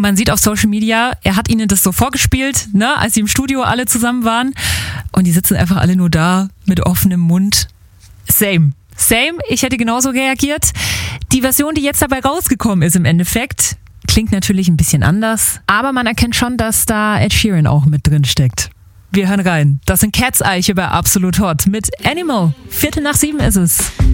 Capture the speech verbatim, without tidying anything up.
man sieht auf Social Media, er hat ihnen das so vorgespielt, ne, als sie im Studio alle zusammen waren. Und die sitzen einfach alle nur da mit offenem Mund. Same. Same. Ich hätte genauso reagiert. Die Version, die jetzt dabei rausgekommen ist im Endeffekt, klingt natürlich ein bisschen anders. Aber man erkennt schon, dass da Ed Sheeran auch mit drin steckt. Wir hören rein. Das sind Cat's Eye hier bei Absolut Hot mit Animal. Viertel nach sieben ist es.